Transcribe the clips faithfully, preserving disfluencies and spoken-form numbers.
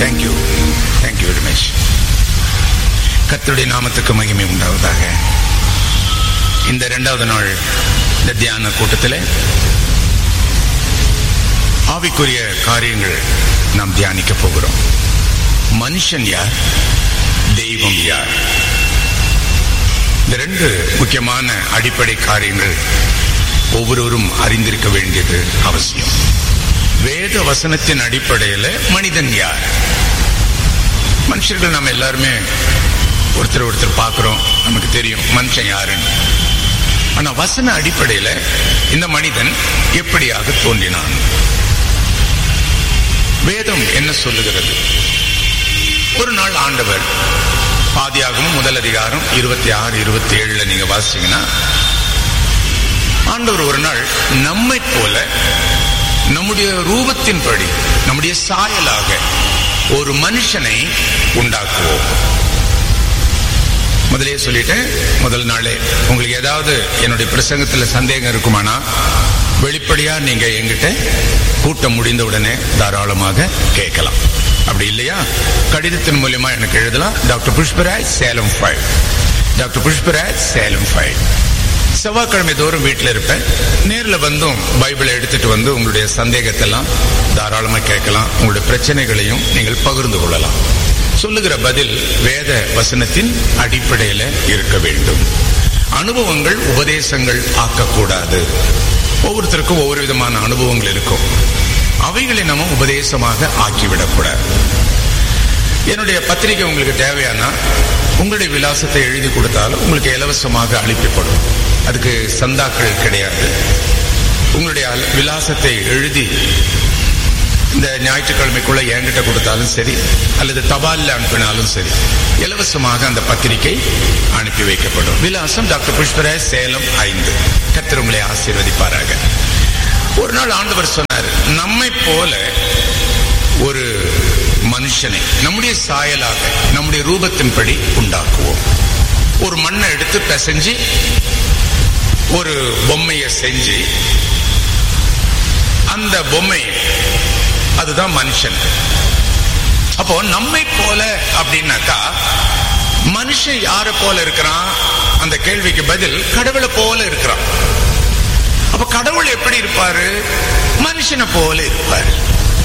Thank you thank you very much. கர்த்தருடைய நாமத்துக்கு மகிமை உண்டாவதாக. இந்த இரண்டாவது நாள் இந்த தியான கூட்டத்தில் ஆவிக்குரிய காரியங்கள் நாம் தியானிக்க போகிறோம். மனுஷன் யார், தெய்வம் யார்? இந்த ரெண்டு முக்கியமான அடிப்படை காரியங்கள் ஒவ்வொருவரும் அறிந்திருக்க வேண்டியது அவசியம். வேத வசனத்தின் அடிப்படையில் மனிதன் யார்? மனுஷர்கள் நம்ம எல்லாருமே ஒருத்தர் ஒருத்தர் பார்க்கிறோம், நமக்கு தெரியும் மனுஷன் யாருன்னு. ஆனா வசன அடிப்படையில இந்த மனிதன் எப்படியாக தோன்றினான்? வேதம் என்ன சொல்லுகிறது? ஒரு நாள் ஆண்டவர் ஆதியாகமம் முதல் அதிகாரம் இருபத்தி ஆறு இருபத்தி ஏழுல நீங்க வாசிச்சீங்கன்னா, ஆண்டவர் ஒரு நாள் நம்மை போல நம்முடைய ரூபத்தின்படி நம்முடைய சாயலாக ஒரு மனுஷனை உண்டாக்குவோம். முதலே சொல்லிட்டேன், முதல் நாளே. உங்களுக்கு ஏதாவது என்னுடைய பிரசங்கத்துல சந்தேகம் இருக்குமானா வெளிப்படையா நீங்க என்கிட்ட கூட்டம் முடிந்த உடனே தாராளமாக கேட்கலாம். அப்படி இல்லையா கடிதத்தின் மூலமா எனக்கு எழுதலாம். Doctor Pushparaj Salem five, doctor Pushparaj Salem five. செவ்வாய்க்கிழமை தோறும் வீட்டில் இருப்பேன். நேரில் வந்தும் பைபிளை எடுத்துட்டு வந்து உங்களுடைய சந்தேகத்தெல்லாம் தாராளமா கேட்கலாம். உங்களுடைய பிரச்சனைகளையும் நீங்கள் பகிர்ந்து கொள்ளலாம். சொல்லுகிற பதில் வேத வசனத்தின் அடிப்படையில் இருக்க வேண்டும். அனுபவங்கள் உபதேசங்கள் ஆக்கக்கூடாது. ஒவ்வொருத்தருக்கும் ஒவ்வொரு விதமான அனுபவங்கள் இருக்கும். அவைகளை நம்ம உபதேசமாக ஆக்கிவிடக்கூடாது. என்னுடைய பத்திரிகை உங்களுக்கு தேவையானா உங்களுடைய விலாசத்தை எழுதி கொடுத்தாலும் உங்களுக்கு இலவசமாக அனுப்பப்படும். அதுக்கு சந்தாக்கள் கிடையாது. உங்களுடைய விலாசத்தை எழுதி இந்த ஞாயிற்றுக்கிழமைக்குள்ள என்கிட்ட கொடுத்தாலும் சரி, அல்லது தபாலில் அனுப்பினாலும் சரி, இலவசமாக அந்த பத்திரிகை அனுப்பி வைக்கப்படும். விலாசம் டாக்டர் புஷ்பராஜ் சேலம் ஐந்து. கர்த்தர் உங்களை ஆசீர்வதிப்பாராக. ஒரு நாள் ஆண்டவர் சொன்னார், நம்மை போல ஒரு மனுஷனை நம்முடைய சாயலாக நம்முடைய ரூபத்தின்படி உண்டாக்குவோம். ஒரு மண்ணை எடுத்து பிசைஞ்சு ஒரு பொம்மையை செஞ்சு அந்த பொம்மை அதுதான் மனுஷன். அப்போ நம்மை போல அப்படின்னாக்கா மனுஷன் யார போல இருக்கிறான்? அந்த கேள்விக்கு பதில் கடவுளை போல இருக்கிறான். அப்ப கடவுள் எப்படி இருப்பாரு? மனுஷனை போல இருப்பாரு.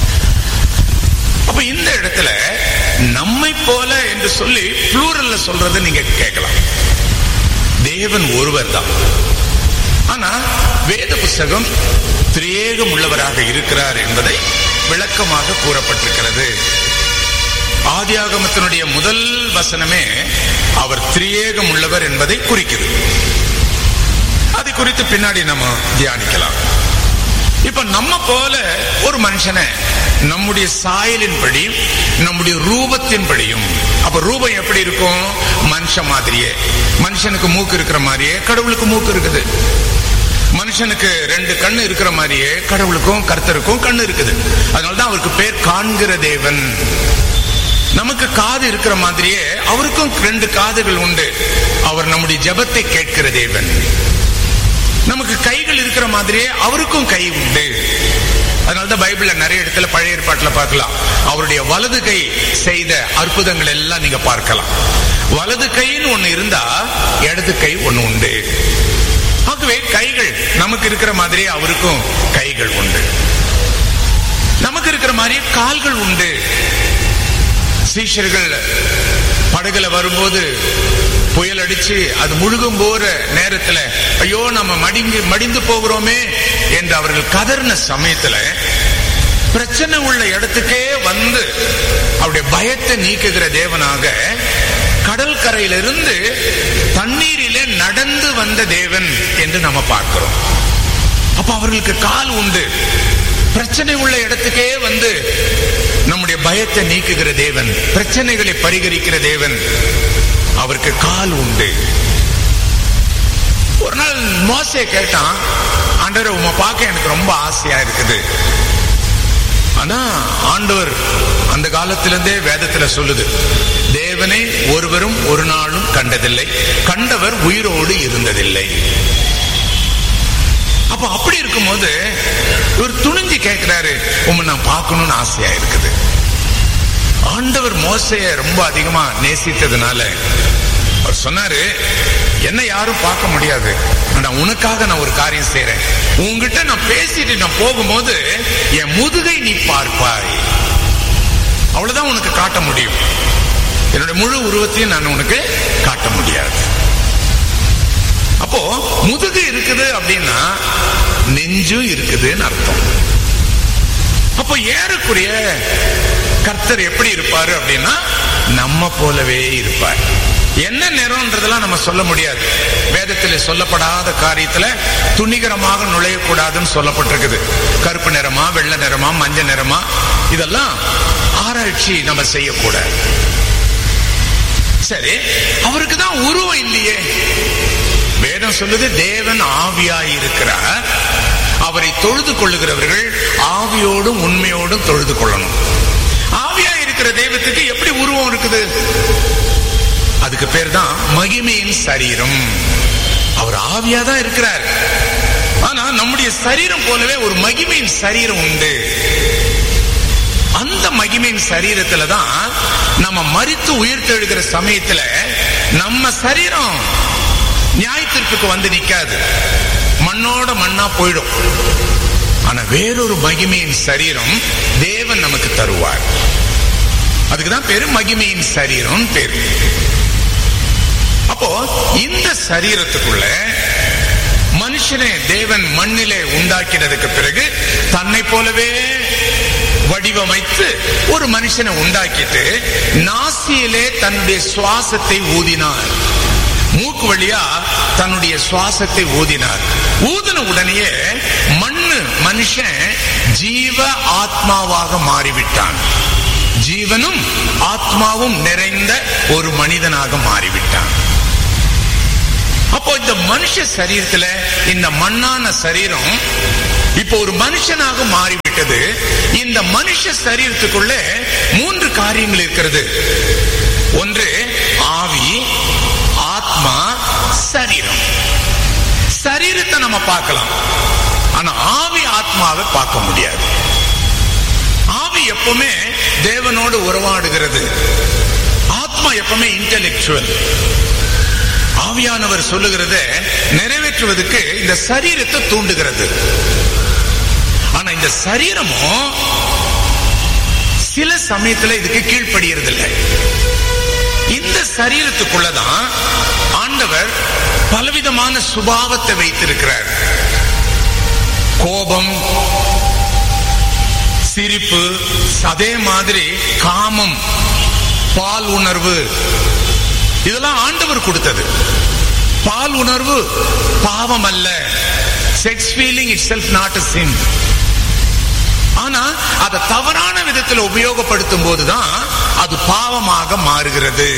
அப்ப இந்த இடத்துல நம்மை போல என்று சொல்லி ப்ளூரல்ல சொல்றதை நீங்க கேட்கலாம். தேவன் ஒருவர் தான். ஆனா வேத புஸ்தகம் திரியேகம் உள்ளவராக இருக்கிறார் என்பதை விளக்கமாக கூறப்பட்டிருக்கிறது. ஆதியாகமத்தினுடைய முதல் வசனமே அவர் திரியேகம் உள்ளவர் என்பதை குறிக்கிறது. அதை குறித்து பின்னாடி நம்ம தியானிக்கலாம். இப்ப நம்ம போல ஒரு மனுஷனை நம்முடைய சாயலின்படி நம்முடைய ரூபத்தின்படியும். அப்ப ரூபம் எப்படி இருக்கும்? மனுஷன் மாதிரியே. மனுஷனுக்கு மூக்கு இருக்கிற மாதிரியே கடவுளுக்கு மூக்கு இருக்குது. மனுஷனுக்கு ரெண்டு கண்ணு இருக்கிற மாதிரியே கடவுளுக்கும் கர்த்தருக்கும் கண்ணு இருக்குது. அதனாலதான் அவருக்கு பேர் காண்கிற தேவன். நமக்கு காது இருக்கிற மாதிரியே அவருக்கும் ரெண்டு காதுகள் உண்டு. அவர் நம்முடைய ஜெபத்தை கேட்கிற தேவன். நமக்கு கைகள் இருக்கிற மாதிரியே அவருக்கும் கை உண்டு. அதனாலதான் பைபிள்ல நிறைய இடத்துல பழைய ஏற்பாட்டுல பார்க்கலாம், அவருடைய வலது கை செய்த அற்புதங்கள் எல்லாம் நீங்க பார்க்கலாம். வலது கைன்னு ஒண்ணு இருந்தா இடது கை ஒண்ணு உண்டு. ஆகவே கைகள் நமக்கு இருக்கிற மாதிரி அவருக்கும் கைகள் உண்டு. நமக்கு இருக்கிற மாதிரி கால்கள் உண்டு. சீஷர்கள் படகுல வரும்போது புயல் அடிச்சு அது முழுகும் போற நேரத்துல ஐயோ நம்ம மடிந்து மடிந்து போகிறோமே என்று அவர்கள் கதறின சமயத்துல பிரச்சனை உள்ள இடத்துக்கே வந்து அவருடைய பயத்தை நீக்குகிற தேவனாக கடல் கரையிலிருந்து தண்ணீரிலே நடந்து வந்த தேவன் என்று நம்ம பார்க்கிறோம். அப்ப அவர்களுக்கு கால் உண்டு. பிரச்சனை உள்ள இடத்துக்கே வந்து நம்முடைய பயத்தை நீக்குகிற தேவன், பிரச்சனைகளை பரிகரிக்கிற தேவன், அவருக்கு கால் உண்டு. ஒரு நாள் மோசே கேட்டான், ஆண்டவரே உம்மை பார்க்க எனக்கு ரொம்ப ஆசையா இருக்குது. ஆனா ஆண்டவர் அந்த காலத்திலிருந்தே வேதத்துல சொல்லுது, தேவனை ஒருவரும் ஒரு நாளும் கண்டதில்லை, கண்டவர் உயிரோடு இருந்ததில்லை. அப்ப அப்படி இருக்கும்போது இவர் துணிஞ்சு கேட்கிறாரு, உம்மை நான் பார்க்கணும்னு ஆசையா இருக்குது. ஆண்டவர் மோசேயை ரொம்ப அதிகமா நேசித்ததுனால அவர் சொன்னாரு, என்ன யாரும் பார்க்க முடியாது, நான் உனக்காக நான் ஒரு காரியம் செய்றேன். உன்கிட்ட நான் பேசிட்டு நான் போகும்போது என் முதுகை நீ பார்ப்பாய், அவ்வளவுதான் உனக்கு காட்ட முடியும். என்னுடைய முழு உருவத்தையும் நான் உனக்கு காட்ட முடியாது. அப்போ முதுகு இருக்குது அப்படின்னா நெஞ்சும் இருக்குதுன்னு அர்த்தம். அப்போ ஏறக்குறைய கர்த்தர் எப்படி இருப்பாரு அப்படின்னா நம்ம போலவே இருப்பார். என்ன நிறம்ன்றதெல்லாம் நம்ம சொல்ல முடியாது. வேதத்தில் சொல்லப்படாத காரியத்துல துணிகரமாக நுழையக்கூடாதுன்னு சொல்லப்பட்டிருக்குது. கருப்பு நிறமா, வெள்ளை நிறமா, மஞ்சள் நிறமா, இதெல்லாம் ஆராய்ச்சி நம்ம செய்யக்கூடாது. சரி, அவருக்கு தான் உருவம் இல்லையே. வேதம் சொல்லுது தேவன் ஆவியாய் இருக்கிறார், அவரை தொழுது கொள்ளுகிறவர்கள் ஆவியோடும் உண்மையோடும் தொழுது கொள்ளணும். ஆவியாய் இருக்கிற தெய்வத்துக்கு எப்படி உருவம் இருக்குது? அதுக்கு பேர் தான் மகிமையின் சரீரம். அவர் ஆவியா தான் இருக்கிறார், ஆனா நம்முடைய சரீரம் போலவே ஒரு மகிமையின் சரீரம் உண்டு. அந்த மகிமையின் சரீரத்துல தான் நம்ம மரித்து உயிர்த்தெழுகிற சமயத்துல நம்ம சரீரம் நியாயத்திற்கு வந்து நிக்காது, மண்ணோட மண்ணா போயிடும். ஆனா வேறொரு மகிமையின் சரீரம் தேவன் நமக்கு தருவார். அதுக்குதான் பேரு மகிமையின் சரீரம் பேரு. அப்போ இந்த சரீரத்துக்குள்ள மனுஷனை தேவன் மண்ணிலே உண்டாக்கினதுக்கு பிறகு தன்னை போலவே வடிவமைத்து ஒரு மனுஷனை உண்டாக்கிட்டு நாசியிலே தன்னுடைய சுவாசத்தை ஊதினார். மூக்கு வழியா தன்னுடைய சுவாசத்தை ஊதினார். ஊதின உடனேயே மண்ணு மனுஷன் ஜீவ ஆத்மாவாக மாறிவிட்டான். ஜீவனும் ஆத்மாவும் நிறைந்த ஒரு மனிதனாக மாறிவிட்டான். அப்போ இந்த மனுஷ சரீரத்துல இந்த மண்ணான சரீரம் இப்போ ஒரு மனுஷனாக மாறிவிட்டது. இந்த மனுஷ சரீரத்துக்குள்ள மூன்று காரியங்கள் இருக்கிறது. ஒன்று ஆவி, ஆத்மா, சரீரம். சரீரத்தை நம்ம பார்க்கலாம், ஆனா ஆவி ஆத்மாவை பார்க்க முடியாது. ஆவி எப்பவுமே தேவனோடு உறவாடுகிறது, ஆத்மா எப்பவுமே இன்டெலெக்சுவல். ஆவியானவர் சொல்லுகிறத நிறைவேற்றுவதற்கு இந்த சரீரத்தை தூண்டுகிறது. ஆனா இந்த சரீரமும் சில சமயத்துல இதுக்கு கீழ்ப்படுகிறது இல்லை. இந்த சரீரத்துக்குள்ளதான் ஆண்டவர் பலவிதமான சுபாவத்தை வைத்திருக்கிறார். கோபம், சிரிப்பு, அதே மாதிரி காமம், பால் உணர்வு, இதெல்லாம் ஆண்டவர் கொடுத்தது. பால் உணர்வு பாவம் அல்ல. Sex feeling itself not a sin. ஆனா அதை தவறான விதத்தில் உபயோகப்படுத்தும் போதுதான் அது பாவமாக மாறுகிறது.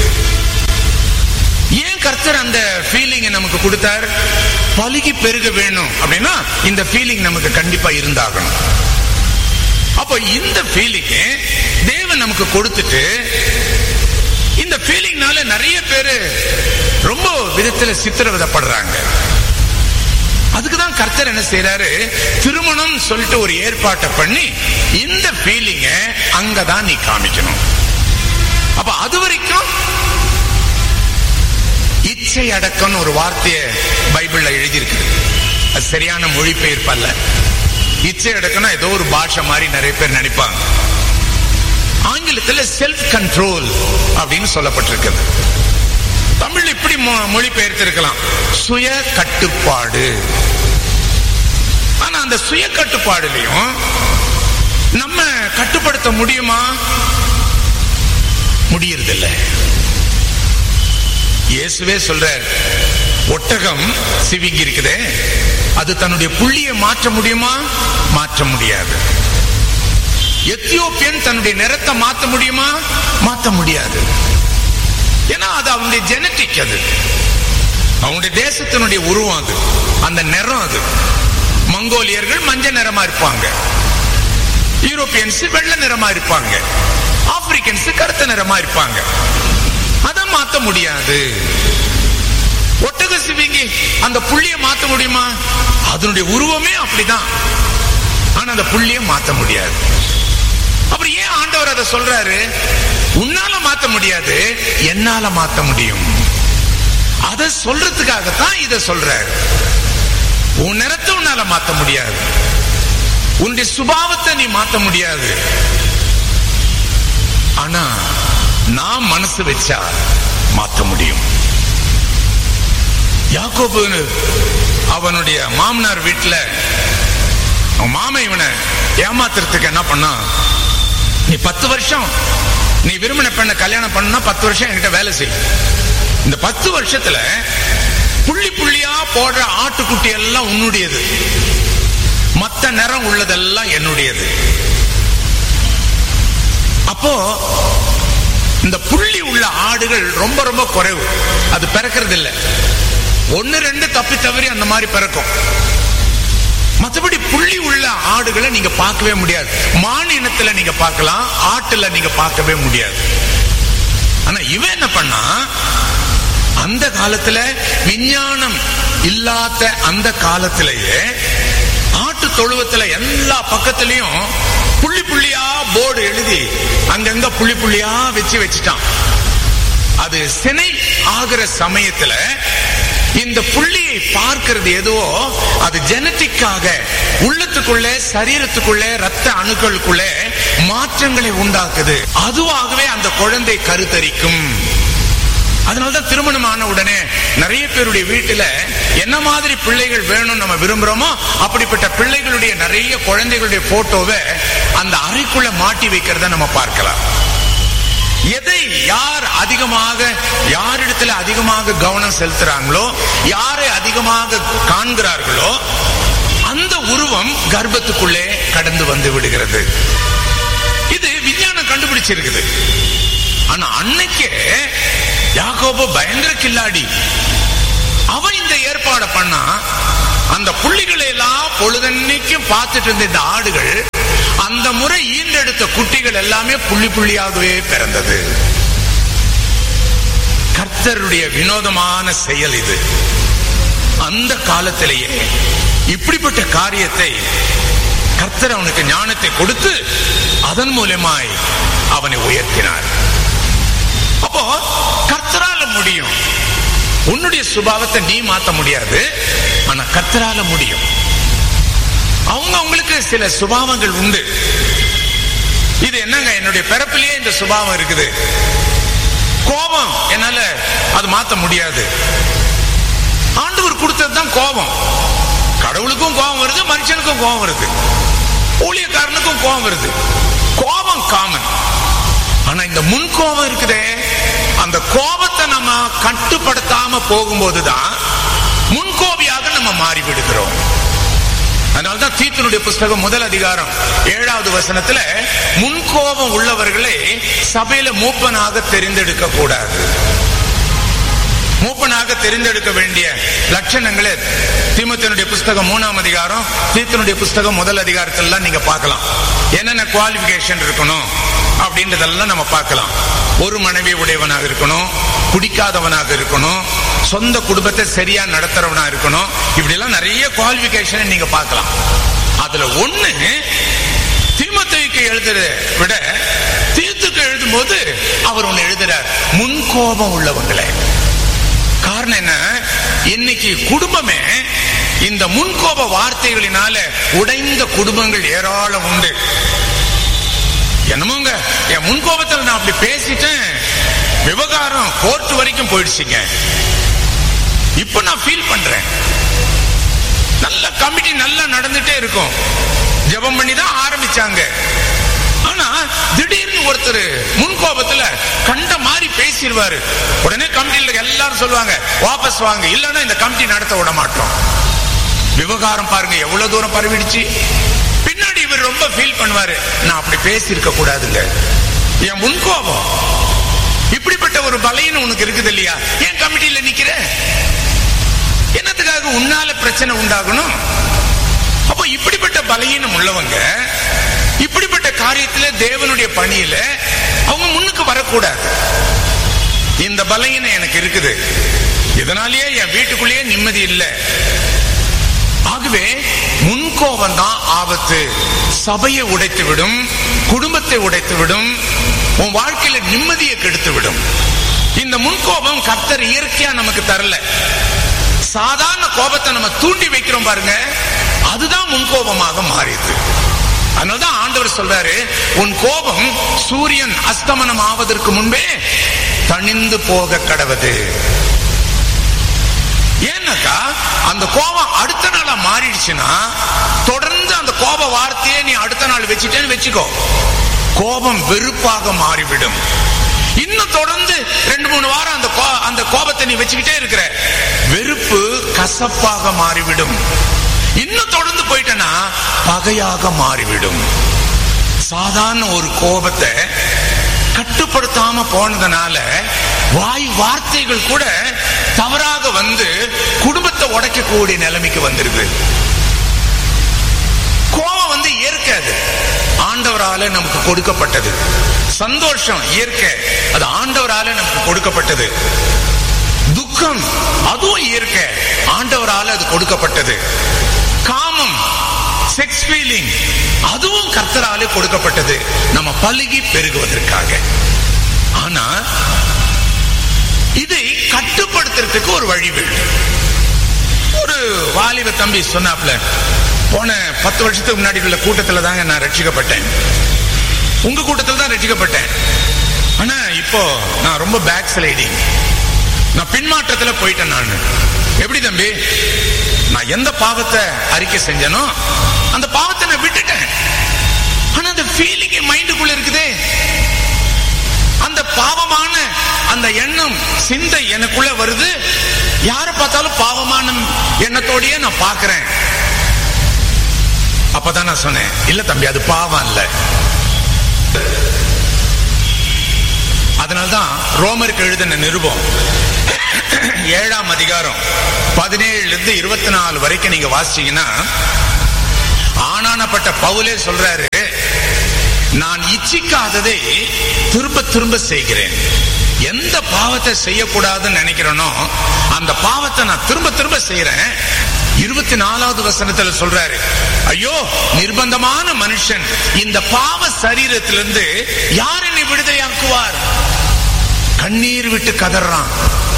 ஏன் கர்த்தர் அந்த ஃபீலிங்கை நமக்கு கொடுத்தார்? பலுகி பெருக வேணும் அப்படின்னா இந்த ஃபீலிங் நமக்கு கண்டிப்பா இருந்தாகணும். அப்போ இந்த ஃபீலிங் தேவன் நமக்கு கொடுத்துட்டு இந்த ஃபீலிங்னால நிறைய பேரு ரொம்ப விதத்துல சித்திரவதைப்படுறாங்க. அதுக்குதான் கர்த்தர் என்ன செய்யறாரு, திருமணம் சொல்லிட்டு ஒரு ஏற்பாட்டை பண்ணி இந்த ஃபீலிங்க அங்கதான் நீ காமிக்கணும். அப்ப அது வரைக்கும் இச்சை அடக்கம் ஒரு வார்த்தைய பைபிள்ல எழுதியிருக்கு. அது சரியான மொழிபெயர்ப்பு அல்ல. இச்சை அடக்கம்னா ஏதோ ஒரு பாஷை மாதிரி நிறைய பேர் நினைப்பாங்க. ஆங்கிலத்தில் செல்ஃப் கண்ட்ரோல் அப்படின்னு சொல்லப்பட்டிருக்கிறது. தமிழ் இப்படி மொழிபெயர்த்து இருக்கலாம், சுய கட்டுப்பாடு. ஆனா அந்த சுய கட்டுப்பாடுலையும் நம்ம கட்டுப்படுத்த முடியுமா? முடியறதில்லை. இயேசுவே சொல்றார், ஒட்டகம் சிவிங்கி இருக்குதே, அது தன்னுடைய புள்ளியை மாற்ற முடியுமா? மாற்ற முடியாது. எத்தியோப்பியன் தன்னுடைய நிறத்தை மாற்ற முடியுமா? மாற்ற முடியாது. ஏன்னா அது அவனுடைய ஜெனட்டிக், அது அவனுடைய தேசத்தினுடைய உருவம், அது அந்த நிறம். அது மங்கோலியர்கள் மஞ்சள் நிறமா இருப்பாங்க, யூரோப்பியன்ஸ் வெள்ளை நிறமா இருப்பாங்க, ஆப்பிரிக்கன்ஸ் கருத்த நிறமா இருப்பாங்க. அதை மாற்ற முடியாது. ஒட்டக சிவிங்கி அந்த புள்ளியை மாற்ற முடியுமா? அதனுடைய உருவமே அப்படிதான், ஆனா அந்த புள்ளியை மாற்ற முடியாது. அப்புறம் ஏன் ஆண்டவர் அதை சொல்றாரு, உன்னால மாத்த முடியாது, என்னால மாத்த முடியும். அதை சொல்றதுக்காகத்தான் இதை சொல்றாரு. உன் நிறத்தை உன்னால மாத்த முடியாது, உன்னுடைய சுபாவத்தை நீ மாத்த முடியாது, ஆனா நான் மனசு வச்சா மாத்த முடியும். யாக்கோபு அவனுடைய மாமனார் வீட்டுல மாமா இவனை ஏமாத்துறதுக்கு என்ன பண்ணா, நீ பத்து வருஷம் நீ விரும்பின பெண்ணை கல்யாணம் பண்ணா பத்து வருஷம் என்கிட்ட வேலை செய். இந்த பத்து வருஷத்துல புள்ளி புள்ளியா போடுற ஆட்டுக்குட்டி எல்லாம் உன்னுடையது, மத்த நிறம் உள்ளதெல்லாம் என்னுடையது. அப்போ இந்த புள்ளி உள்ள ஆடுகள் ரொம்ப ரொம்ப குறைவு, அது பிறக்கிறது இல்லை. ஒன்னு ரெண்டு தப்பி தவறி அந்த மாதிரி பிறக்கும். மற்றபடி புள்ளி உள்ள ஆடுகளை நீங்க பார்க்கவே முடியாது. மான் இனத்துல நீங்க பார்க்கலாம், ஆட்டுல நீங்க பார்க்கவே முடியாது. ஆனா இவன் என்ன பண்ணா, அந்த காலத்துல விஞ்ஞானம் இல்லாத அந்த காலத்திலேயே ஆட்டு தொழுவத்துல எல்லா பக்கத்திலையும் புள்ளி புள்ளியா போர்டு எழுதி அங்கங்க புள்ளி புள்ளியா வச்சு வச்சுட்டான். அது சினை ஆகிற சமயத்துல இந்த புள்ளியை பார்க்கிறது எதுவோ அது ஜெனட்டிக்காக உள்ளத்துக்குள்ளே சரீரத்துக்குள்ளே ரத்த அணுக்களுக்குள்ளே மாற்றங்களை உண்டாக்குது. அதுவாகவே அந்த குழந்தை கருத்தரிக்கும். அதனாலதான் திருமணமான உடனே நிறைய பேருடைய வீட்டுல என்ன மாதிரி பிள்ளைகள் வேணும் நம்ம விரும்புறோமோ அப்படிப்பட்ட பிள்ளைகளுடைய நிறைய குழந்தைகளுடைய போட்டோவை அந்த அறைக்குள்ள மாட்டி வைக்கிறத நம்ம பார்க்கலாம். எதை யார் அதிகமாக யாரிடத்துல அதிகமாக கவனம் செலுத்துறாங்களோ, யாரை அதிகமாக காண்கிறார்களோ அந்த உருவம் கர்ப்பத்துக்குள்ளே கடந்து வந்து விடுகிறது. இது விஞ்ஞானம் கண்டுபிடிச்சிருக்குது. ஆனா அன்னைக்கே யாக்கோபு பயங்கர கில்லாடி. அவன் இந்த ஏற்பாடு பண்ணா அந்த புள்ளிகளை எல்லாம் பொழுதன்னைக்கும் பார்த்துட்டு இருந்த இந்த ஆடுகள் அந்த முறை ஈண்டெடுத்த குட்டிகள் எல்லாமே புள்ளி புள்ளியாகவே பிறந்தது. கர்த்தருடைய வினோதமான செயல் இது. அந்த காலத்திலேயே இப்படிப்பட்ட காரியத்தை கர்த்தர் அவனுக்கு ஞானத்தை கொடுத்து அதன் மூலமாய் அவனை உயர்த்தினார். அப்போ கர்த்தரால முடியும். உன்னுடைய சுபாவத்தை நீ மாத்த முடியாது, ஆனா கர்த்தரால முடியும். அவங்க அவங்களுக்கு சில சுபாவங்கள் உண்டு. இது என்னங்க, என்னுடைய பிறப்பிலேயே இந்த சுபாவம் இருக்குது. கோபம் என்னால அது மாத்த முடியாது. ஆண்டவர் கொடுத்ததுதான் கோபம். கடவுளுக்கும் கோபம் வருது, மனுஷனுக்கும் கோபம் வருது, ஊழியக்காரனுக்கும் கோபம் வருது. கோபம் காமன். ஆனா இந்த முன் கோபம் இருக்குதே, அந்த கோபத்தை நம்ம கட்டுப்படுத்தாம போகும்போதுதான் முன்கோபியாக நம்ம மாறிவிடுகிறோம். அதனால்தான் தீத்துனுடைய புஸ்தகம் முதல் அதிகாரம் ஏழாவது வசனத்துல முன்கோபம் உள்ளவர்களை சபையில மூப்பனாக தெரிந்தெடுக்க கூடாது. மூப்பனாக தெரிந்தெடுக்க வேண்டிய லட்சணங்களை தீமோத்தேயுடைய புஸ்தகம் மூணாம் அதிகாரம், தீத்துனுடைய புஸ்தகம் முதல் அதிகாரத்துல நீங்க பார்க்கலாம். என்னென்ன குவாலிபிகேஷன் இருக்கணும் அப்படின்றதெல்லாம் நம்ம பார்க்கலாம். ஒரு மனைவி உடையவனாக இருக்கணும், குடிக்காதவனாக இருக்கணும், சொந்த குடும்பத்தை சரியா நடத்துறவனா இருக்கணும். இப்படி எல்லாம் நிறைய குவாலிபிகேஷன் நீங்க பார்க்கலாம். அதுல ஒண்ணு தீமோத்தேயுக்கு எழுதுறத விட தீத்துக்கு எழுதும் போது அவர் ஒண்ணு எழுதுறார், முன்கோபம் உள்ளவங்களே. காரணம் என்ன, இன்னைக்கு குடும்பமே இந்த முன்கோப வார்த்தைகளினால உடைந்த குடும்பங்கள் ஏராளம் உண்டு. என்னமோங்க, என் முன்கோபத்தில் நான் அப்படி பேசிட்டேன், விவகாரம் கோர்ட் வரைக்கும் போயிடுச்சுங்க. இப்ப நான் ஃபீல் பண்றேன். நல்ல கமிட்டி நல்லா நடந்துட்டே இருக்கும், ஜெபம் பண்ணி தான் ஆரம்பிச்சாங்க. ஆனா திடீர்னு ஒருத்தர் முன்கோபத்துல கண்ட மாதிரி பேசிடுவாரு. உடனே கமிட்டியில எல்லாரும் சொல்லுவாங்க, வாபஸ் வாங்க, இல்லன்னா இந்த கமிட்டி நடத்த விட மாட்டோம். விவகாரம் பாருங்க எவ்வளவு தூரம் பரவிடுச்சு. பின்னாடி இவர் ரொம்ப ஃபீல் பண்ணுவாரு, நான் அப்படி பேசி இருக்க கூடாதுங்க, என் முன்கோபம். இப்படிப்பட்ட ஒரு பலையன் உனக்கு இருக்குது இல்லையா, ஏன் கமிட்டியில நிக்கிற? என்னத்துக்காக உன்னால பிரச்சனை உண்டாகணும்? அப்போ இப்படிப்பட்ட பலையீனம் உள்ளவங்க இப்படிப்பட்ட காரியத்துல தேவனுடைய பணியில அவங்க முன்னுக்கு வரக்கூடாது. இந்த பலையீனம் எனக்கு இருக்குது, இதனாலேயே என் வீட்டுக்குள்ளேயே நிம்மதி இல்லை. ஆகவே முன் முன்கோபம் தான் ஆபத்து. சபையை உடைத்து விடும், குடும்பத்தை உடைத்து விடும், உன் வாழ்க்கையில நிம்மதியை கெடுத்து விடும். இந்த முன்கோபம் கர்த்தர் இயற்கையா நமக்கு தரல. சாதாரண கோபத்தை நம்ம தூண்டி வைக்கிறோம் பாருங்க, அதுதான் முன்கோபமாக மாறியது. அதனாலதான் ஆண்டவர் சொல்றாரு, உன் கோபம் சூரியன் அஸ்தமனம் ஆவதற்கு முன்பே தணிந்து போக கடவது. ஏன்னாக்கா அந்த கோபம் அடுத்த நாளா மாறிடுச்சுன்னா, தொடர்ந்து அந்த கோப வார்த்தையை நீ அடுத்த நாள் வச்சுட்டேன்னு வச்சுக்கோ, கோபம் வெறுப்பாக மாறிவிடும். இன்னும் தொடர்ந்து ரெண்டு மூணு வாரம் அந்த அந்த கோபத்தை நீ வச்சுக்கிட்டே இருக்கிற, வெறுப்பு கசப்பாக மாறிவிடும். இன்னும் தொடர்ந்து போயிட்டனா பகையாக மாறிவிடும். சாதாரண ஒரு கோபத்தை கட்டுப்படுத்தாம போனதுனால வாய் வார்த்தைகள் கூட தவறாக வந்து குடும்பத்தை உடைக்கக்கூடிய நிலைமைக்கு வந்திருக்கு. கோபம் வந்து இயற்கை, அது ஆண்டவரால நமக்கு கொடுக்கப்பட்டது. சந்தோஷம் இயற்கை, அது ஆண்டவரால நமக்கு கொடுக்கப்பட்டது. துக்கம் அதுவும் இயற்கை, ஆண்டவரால அது கொடுக்கப்பட்டது. காமம், செக்ஸ் ஃபீலிங், அதுவும் கர்த்தராலே கொடுக்கப்பட்டது, நம்ம பலுகி பெருகுவதற்காக. ஆனா இதை கட்டுப்படுத்துறதுக்கு ஒரு வழி வேண்டும். ஒரு வாலிப தம்பி சொன்னாப்ல, போன பத்து வருஷத்துக்கு முன்னாடி உள்ள கூட்டத்துல தாங்க நான் ரட்சிக்கப்பட்டேன், உங்க கூட்டத்தில் தான் ரட்சிக்கப்பட்டேன். ஆனா இப்போ நான் ரொம்ப பேக் ஸ்லைடிங், நான் பின்மாற்றத்துல போயிட்டேன். நான் எப்படி தம்பி, நான் எந்த பாவத்தை அறிக்கை செஞ்சனோ அந்த பாவத்தை நான் விட்டுட்டேன். ஆனா அந்த ஃபீலிங் மைண்டுக்குள்ள இருக்குதே, அந்த பாவமான அந்த எண்ணம் சிந்தை எனக்குள்ள வருது. யாரை பார்த்தாலும் பாவமான எண்ணத்தோடயே நான் பார்க்கிறேன். அப்பதான் நான் சொன்னேன், இல்ல தம்பி அது பாவம் இல்ல. அதனால்தான் ரோமருக்கு எழுதின நிருபம் ஏழாம் அதிகாரம் பதினேழுல இருந்து இருபத்தி நாலு வரைக்கும் நீங்க வாசிச்சீங்கன்னா, ஆனானப்பட்ட பவுலே சொல்றாரு, நான் இச்சிக்காததை திரும்ப திரும்ப செய்கிறேன். எந்த பாவத்தை செய்யக்கூடாதுன்னு நினைக்கிறேனோ அந்த பாவத்தை நான் திரும்ப திரும்ப செய்யறேன். இருபத்தி நாலாவது வசனத்துல சொல்றாரு, ஐயோ நிர்பந்தமான மனுஷன், இந்த பாவ சரீரத்திலிருந்து யார் என்னை விடுதலையாக்குவார்? கண்ணீர் விட்டு கதறான்.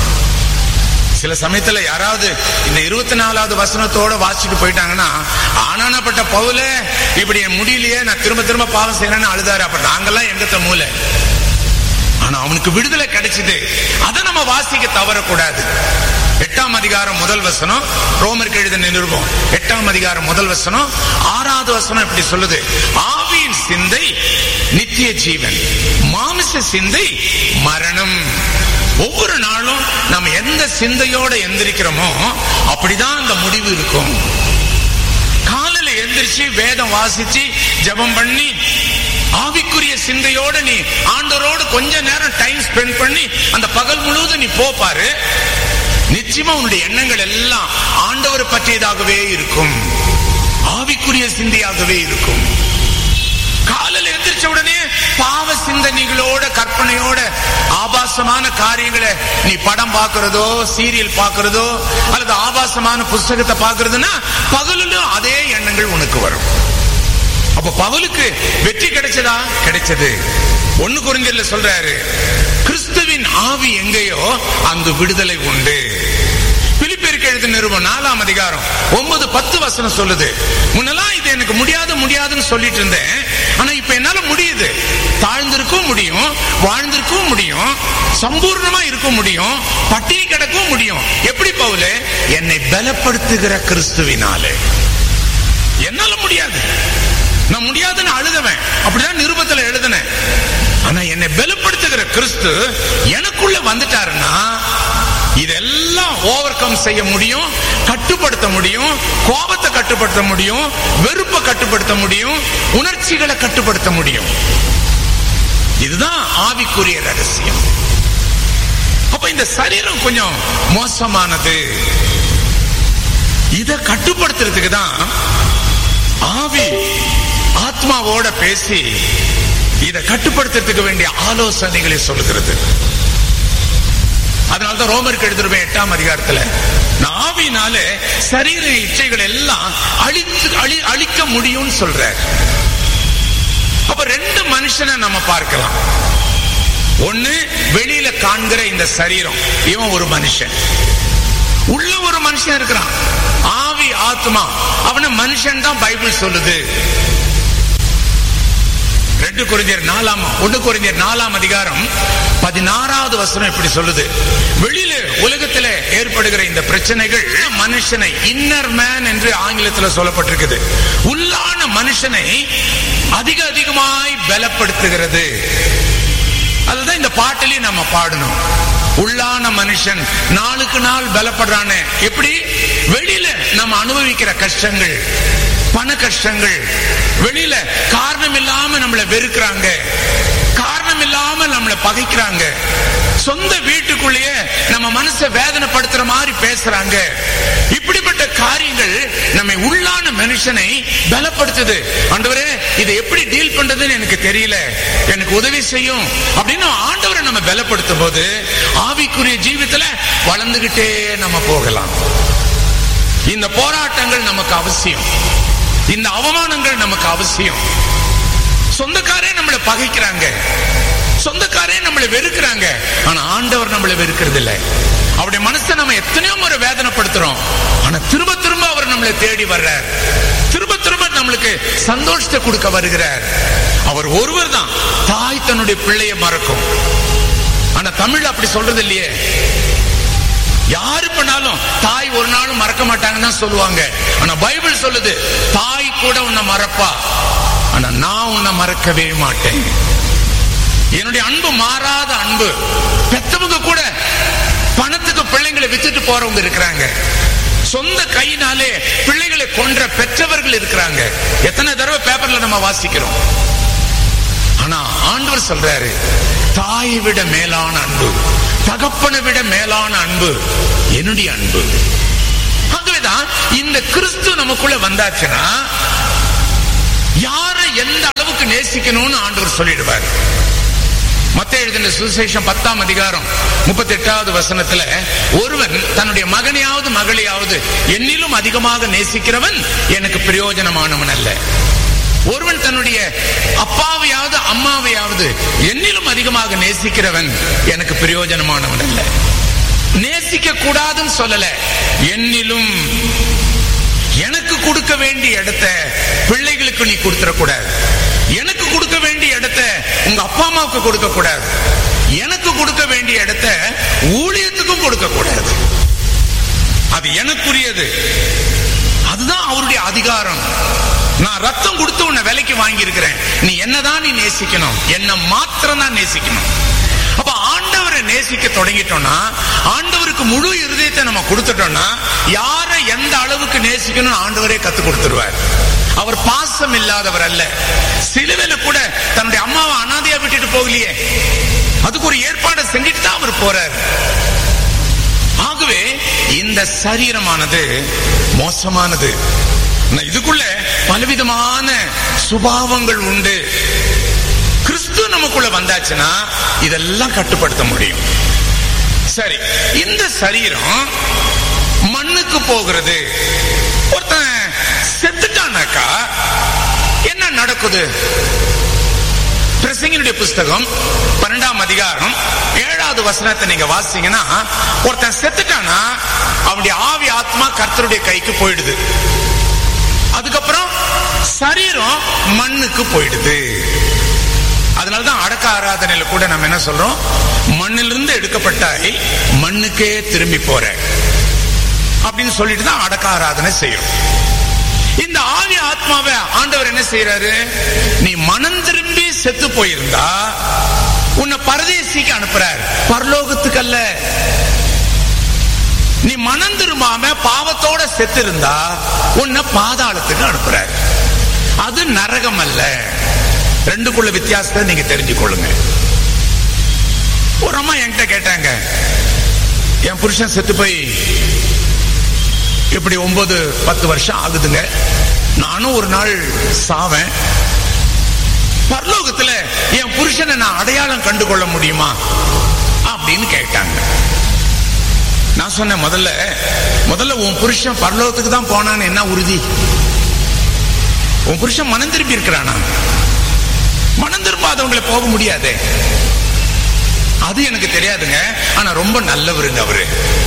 சில சமயத்துல யாராவது இந்த இருபத்தி நாலாவது வசனத்தோட வாசிட்டு போயிட்டாங்கன்னா, ஆனானப்பட்ட பவுல இப்படி என் முடியலையே, நான் திரும்ப திரும்ப பாவம் செய்யறேன்னு அழுதாரு. அப்ப நாங்கெல்லாம் எங்கத்த மூளை? ஆனா அவனுக்கு விடுதலை கிடைச்சது. அதை நம்ம வாசிக்க தவறக்கூடாது. எட்டாம் அதிகாரம் முதல் வசனம், ரோமருக்கு எழுதின நிருபம் எட்டாம் அதிகாரம் முதல் வசனம், ஆறாவது வசனம் இப்படி சொல்லுது, ஆவியின் சிந்தை நித்திய ஜீவன், மாமிச சிந்தை மரணம். ஒவ்வொரு நாளும் நம்ம எந்த சிந்தையோட எந்திரிக்கிறோமோ அப்படிதான் அந்த முடிவு இருக்கும். காலையில எந்திரிச்சு வேதம் வாசிச்சு ஜெபம் பண்ணி ஆவிக்குரிய சிந்தையோட நீ ஆண்டவரோடு கொஞ்ச நேரம் டைம் ஸ்பெண்ட் பண்ணி அந்த பகல் முழுவதும் நீ போப்பாரு, நிச்சயமா உன்னுடைய எண்ணங்கள் எல்லாம் ஆண்டவர் பற்றியதாகவே இருக்கும், ஆவிக்குரிய சிந்தையாகவே இருக்கும். காலையில் எந்திரிச்ச உடனே பாவ சிந்தனைகளோட கற்பனையோட ஆபாசமான காரியங்களை நீ படம் பார்க்கிறதோ சீரியல் பார்க்கிறதோ அல்லது ஆபாசமான புஸ்தகத்தை பார்க்கிறதுனா பகலிலும் அதே எண்ணங்கள் உனக்கு வரும். அப்ப பவுலுக்கு வெற்றி கிடைச்சதா? கிடைச்சது. ஒன்னு கொரிந்தியர்ல சொல்றாரு, கிறிஸ்துவின் ஆவி எங்கேயோ அங்கு விடுதலை உண்டு. பிலிப்பியருக்கு எழுதின நிருபம் நாலாம் அதிகாரம் ஒன்பது பத்து வசனம் சொல்லுது, முன்னெல்லாம் இது எனக்கு முடியாது முடியாதுன்னு சொல்லிட்டு இருந்தேன், ஆனா இப்ப என்னால முடியுது. தாழ்ந்திருக்கும் முடியும், வாழ்ந்திருக்கும் முடியும், சம்பூர்ணமா இருக்க முடியும், பட்டினி கிடக்கவும் முடியும். எப்படி பவுலே? என்னை பலப்படுத்துகிற கிறிஸ்துவினாலே. என்னால முடியாது, நான் முடியாதுன்னு அழுதவன், அப்படிதான் நிருபத்துல எழுதினேன். ஆனா என்னை பலப்படுத்துகிற கிறிஸ்து எனக்குள்ள வந்துட்டாருன்னா இதெல்லாம் ஓவர் கம் செய்ய முடியும், கட்டுப்படுத்த முடியும், கோபத்தை கட்டுப்படுத்த முடியும், வெறுப்பை கட்டுப்படுத்த முடியும், உணர்ச்சிகளை கட்டுப்படுத்த முடியும். இதுதான் ஆவிக்குரிய ரகசியம். அப்ப இந்த சரீரம் கொஞ்சம் மோசமானது, இதை கட்டுப்படுத்துறதுக்கு தான் ஆவி ஆத்மாவோட பேசி இதை கட்டுப்படுத்துறதுக்கு வேண்டிய ஆலோசனைகளை சொல்லுகிறது. அதனாலதான் ரோமருக்கு எழுதிருப்பேன் எட்டாம் அதிகாரத்துல, ஆவியினாலே சரீர இச்சைகள் எல்லாம் அழித்து அழி அழிக்க முடியும்னு சொல்ற. அப்ப ரெண்டு மனுஷனை நம்ம பார்க்கலாம். ஒண்ணு வெளியில காண்கிற இந்த சரீரம், இவன் ஒரு மனுஷன். உள்ள ஒரு மனுஷன் இருக்கிறான், ஆவி ஆத்மா, அவன மனுஷன் தான் பைபிள் சொல்லுது. ரெண்டு கொரிந்தியர் நாலாம் ஒன்று கொரிந்தியர் நாலாம் அதிகாரம் பதினாறாவது வசனம் இப்படி சொல்லுது. வெளியில உலகத்தில் ஏற்படுகிற இந்த பிரச்சனைகள் மனுஷனை, இன்னர் மேன் என்று ஆங்கிலத்தில் சொல்லப்பட்டிருக்குது, உள்ளான மனுஷனை அதிக அதிகமாய் பலப்படுத்துகிறது. அதுதான் இந்த பாட்டிலே நம்ம பாடணும். உள்ளான மனுஷன் நாளுக்கு நாள் பலப்படுறானே. எப்படி? வெளியில நம்ம அனுபவிக்கிற கஷ்டங்கள், பண கஷ்டங்கள், வெளியில காரணம் இல்லாம நம்மளை வெறுக்கிறாங்க, காரணம் இல்லாம நம்மளை பகைக்கிறாங்க, சொந்த வீட்டுக்குள்ளேயே நம்ம மனசை வேதனைப்படுத்துற மாதிரி பேசுறாங்க. இப்படிப்பட்ட காரியங்கள் நம்ம உள்ளான மனுஷனை பலப்படுத்துது. ஆண்டவரே, இதை எப்படி டீல் பண்றதுன்னு எனக்கு தெரியல, எனக்கு உதவி செய்யும் அப்படின்னு ஆண்டவரை நம்ம பலப்படுத்தும் போது ஆவிக்குரிய ஜீவிதத்துல வளர்ந்துகிட்டே நம்ம போகலாம். இந்த போராட்டங்கள் நமக்கு அவசியம், இந்த அவமானங்கள் நமக்கு அவசியம். சொந்தக்காரே நம்மளை பகைக்கிறாங்க, சொந்தக்காரே நம்மளை வெறுக்கிறாங்க, ஆனா ஆண்டவர் நம்மளை வெறுக்கிறது இல்லை. அவருடைய மனசை நம்ம எத்தனையோ முறை வேதனைப்படுத்துறோம், ஆனா திரும்ப திரும்ப அவர் நம்மளை தேடி வர்றார், திரும்ப திரும்ப நம்மளுக்கு சந்தோஷத்தை கொடுக்க வருகிறார். அவர் ஒருவர் தான் தாய் தன்னுடைய பிள்ளையை மறக்கும். ஆனா தமிழ் அப்படி சொல்றது இல்லையே. யாரு பண்ணாலும் தாய் ஒரு நாளும் மறக்க மாட்டாங்கன்னு தான் சொல்லுவாங்க. ஆனா பைபிள் சொல்லுது, தாய் கூட உன்னை மறப்பா, ஆனா நான் உன்னை மறக்கவே மாட்டேன். என்னுடைய அன்பு மாறாத அன்பு. பெத்தவங்க கூட பணத்துக்கு பிள்ளைங்களை வித்துட்டு போறவங்க இருக்கிறாங்க, சொந்த கையினாலே பிள்ளைகளை கொன்ற பெற்றவர்கள் இருக்கிறாங்க. எத்தனை தடவை பேப்பர்ல நம்ம வாசிக்கிறோம். ஆனா ஆண்டவர் சொல்றாரு, தாயை விட மேலான அன்பு, தகப்பனை விட மேலான அன்பு என்னுடைய அன்பு. ஆகவேதான் இந்த கிறிஸ்து நமக்குள்ள வந்தாச்சுன்னா யாரை எந்த அளவுக்கு நேசிக்கணும்னு ஆண்டவர் சொல்லிடுவார். மத்தேயு எழுதின சுவிசேஷம் பத்தாம் அதிகாரம் முப்பத்தி எட்டாவது வசனத்துல, ஒருவன் தன்னுடைய மகனையாவது மகளையாவது என்னிலும் அதிகமாக நேசிக்கிறவன் எனக்கு பிரயோஜனமானவன் அல்ல. ஒருவன் தன்னுடைய அப்பாவையாவது அம்மாவையாவது என்னிலும் அதிகமாக நேசிக்கிறவன் எனக்கு பிரயோஜனமானவன் அல்ல. நேசிக்க கூடாதுன்னு சொல்லல, என்னிலும். எனக்கு கொடுக்க வேண்டிய இடத்தை பிள்ளைகளுக்கு நீ கொடுத்துட கூடாது, எனக்கு கொடுக்க வேண்டிய இடத்தை உங்க அப்பா அம்மாவுக்கு கொடுக்க கூடாது, எனக்கு கொடுக்க வேண்டிய இடத்தை ஊழியத்துக்கும் கொடுக்க கூடாது. அது எனக்குரியது, அதுதான் அவருடைய அதிகாரம். நான் ரத்தம் கொடுத்து உன்னை விலைக்கு வாங்கி இருக்கிறேன், நீ என்னதான் நீ நேசிக்கணும், என்ன மாத்திரம் தான் நேசிக்கணும். அப்ப ஆண்டவரை நேசிக்க தொடங்கிட்டோம்னா, ஆண்டவருக்கு முழு இருதயத்தை நம்ம கொடுத்துட்டோம்னா, யாரை எந்த அளவுக்கு நேசிக்கணும் ஆண்டவரே கத்து கொடுத்துருவார். அவர் பாசம் இல்லாதவர் அல்ல. சிலுவையில கூட தன்னுடைய அம்மாவை அனாதையா விட்டுட்டு போகலையே, அதுக்கு ஒரு ஏற்பாடு செஞ்சுட்டு தான் அவர் போறார். ஆகவே இந்த சரீரமானது மோசமானது. இதுக்குள்ள பலவிதமான சுபாவங்கள் உண்டு. கிறிஸ்து நமக்குள்ள வந்தாச்சுன்னா இதெல்லாம் கட்டுப்படுத்த முடியும். சரி, இந்த சரீரம் மண்ணுக்கு போகிறது. ஒருத்தன் செத்துட்டானாக்கா என்ன நடக்குது? பிரசங்கினுடைய புஸ்தகம் பன்னெண்டாம் அதிகாரம் ஏழாவது வசனத்தை நீங்க வாசிங்கன்னா, ஒருத்தன் செத்துட்டானா அவனுடைய ஆவி ஆத்மா கர்த்தருடைய கைக்கு போயிடுது. அதுக்கப்புறம் சரீரம் மண்ணுக்கு போயிடுது. அதனாலதான் அடக்க ஆராதனையில கூட நம்ம என்ன சொல்றோம், மண்ணிலிருந்து எடுக்கப்பட்டாய் மண்ணுக்கே திரும்பி போற அப்படின்னு சொல்லிட்டு தான் அடக்க ஆராதனை செய்யும். இந்த ஆவி ஆத்மாவை ஆண்டவர் என்ன செய்யறாரு, நீ மனம் திரும்பி செத்து போயிருந்தா உன்னை பரதேசிக்கு அனுப்புறார், பரலோகத்துக்கு அல்ல. நீ மனம் திரும்பாம பாவத்தோட செத்து இருந்தா உன்னை பாதாளத்துக்கு அனுப்புறார். அது நரகம் அல்ல. ரெண்டுக்குள்ள வித்தியாசத்தை நீங்க தெரிஞ்சுக்கொள்ளுங்க. ஒரு அம்மா என்கிட்ட கேட்டாங்க, என் புருஷன் செத்து போய் இப்படி ஒன்பது பத்து வருஷம் ஆகுதுங்க, நானும் ஒரு நாள் சாவேன், பரலோகத்துல என் புருஷனை நான் அடையாளம் கண்டு கொள்ள முடியுமா அப்படின்னு கேட்டாங்க. நான் சொன்னேன் முதல்ல முதல்ல உன் புருஷன் பரலோகத்துக்கு தான் போனான்னு என்ன உறுதி? உன் புருஷன் மனம் திரும்பி இருக்கிறானா? மனம் திரும்பாதவங்களை போக முடியாது. அது எனக்கு தெரியாதுங்க. ஆனா ரொம்ப நல்லவருங்க அவரு.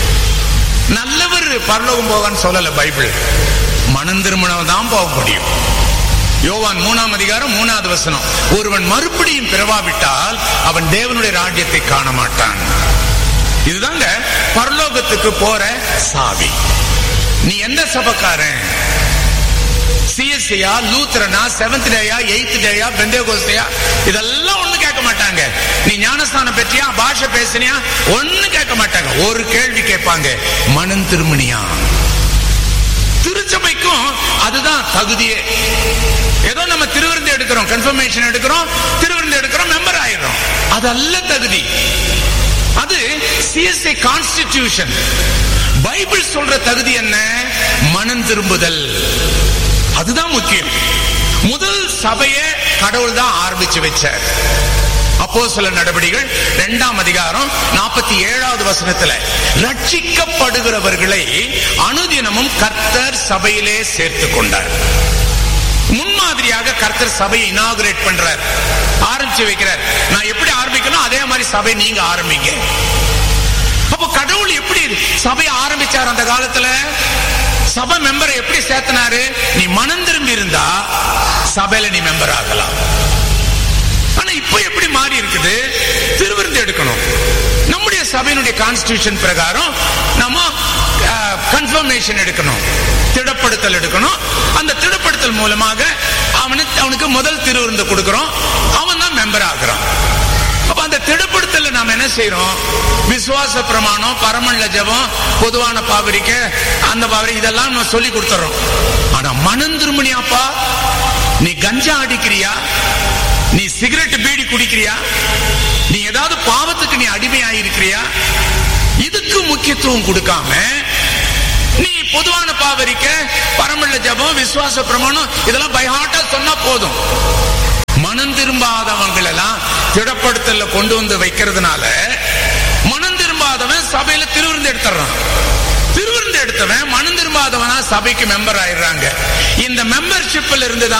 நல்லவர் பரலோகம் போவான்னு சொல்லல பைபிள். மனம் திரும்பினவன் தான் போக முடியும். யோவான் மூணாம் அதிகாரம் மூணாவது வசனம், ஒருவன் மறுபடியும் பிறவாவிட்டால் அவன் தேவனுடைய ராஜ்யத்தை காண மாட்டான். இதுதாங்க பரலோகத்துக்கு போற சாவி. நீ எந்த சபைக்காரன்? சிஎஸ்சியா, லூத்தரனா, செவன்த் டேயா, எய்த் டேயா, பெந்தேகோஸ்தையா, இதெல்லாம் ஒண்ணு கேட்க மாட்டாங்க. நீ ஞானஸ்தானம் பெற்றியா, பாஷை பேசினியா, ஒண்ணு கேட்க மாட்டாங்க. ஒரு கேள்வி கேட்பாங்க, மனம் திருமணியா? திருச்சபைக்கும் அதுதான் தகுதியே. ஏதோ நம்ம திருவிருந்து எடுக்கிறோம், கன்ஃபர்மேஷன் எடுக்கிறோம், திருவிருந்து எடுக்கிறோம், மெம்பர் ஆயிடுறோம். அதல்ல தகுதி. அது சிஎஸ்ஐ கான்ஸ்டிடியூஷன். பைபிள் சொல்ற தகுதி என்ன? மனம் திரும்புதல். அதுதான் முக்கியம். முதல் சபையை கடவுள் தான் ஆரம்பிச்சு வச்சார். அப்போஸ்தலர் நடவடிக்கைகள் இரண்டாம் அதிகாரம் நாற்பத்தி ஏழாவது வசனத்துல, ரட்சிக்கப்படுகிறவர்களை அனுதினமும் கர்த்தர் சபையிலே சேர்த்து கொண்டார். முன்மாதிரியாக கர்த்தர் சபையை இனாகுரேட் பண்றார், ஆரம்பிச்சு வைக்கிறார். நான் எப்படி ஆரம்பிக்கணும் அதே மாதிரி சபை நீங்க ஆரம்பிங்க. அப்போ கடவுள் எப்படி சபையை ஆரம்பிச்சார்? அந்த காலத்துல சபை மெம்பரை எப்படி சேர்த்தனாரு? நீ மனம் திரும்பி இருந்தா சபையில நீ மெம்பர் ஆகலாம். ஆனா இப்ப எப்படி மாறி இருக்குது? திருவிருந்து எடுக்கணும். நம்முடைய சபையினுடைய கான்ஸ்டிடியூஷன் பிரகாரம் நம்ம கன்ஃபர்மேஷன் எடுக்கணும், திடப்படுத்தல் எடுக்கணும். அந்த திடப்படுத்தல் மூலமாக அவனுக்கு அவனுக்கு முதல் திருவிருந்து கொடுக்கிறோம், அவன் தான் மெம்பர் ஆகிறான். அப்ப அந்த திடப்படுத்தல நாம என்ன செய்யறோம்? விசுவாச பிரமாணம், பரமண்ல ஜெபம், பொதுவான பாவரிக்க, அந்த பாவரி, இதெல்லாம் நம்ம சொல்லி கொடுத்துறோம். ஆனா மனம் திரும்பினியாப்பா? நீ கஞ்சா அடிக்கிறியா? நீ சிகரெட் பீடி குடிக்கிறியா? நீ ஏதாவது பாவத்துக்கு நீ அடிமையாயிருக்கிறியா? இதுக்கு முக்கியத்துவம் கொடுக்காம நீ பொதுவான பாவரிக்க, பரமண்ல ஜெபம், விசுவாச பிரமாணம், இதெல்லாம் பை ஹார்ட்டா சொன்னா போதும். மனம் திரும்பாதவங்கள் எல்லாம் திடப்படுத்தல கொண்டு வந்து வைக்கிறதுனால மனம் திரும்பாதவன் சபையில திருவிருந்து எடுத்துறான். திருவிருந்து எடுத்தவன் மனம் திரும்பாதவனா சபைக்கு மெம்பர் ஆயிடுறாங்க. இந்த மெம்பர்ஷிப்ல இருந்துதான்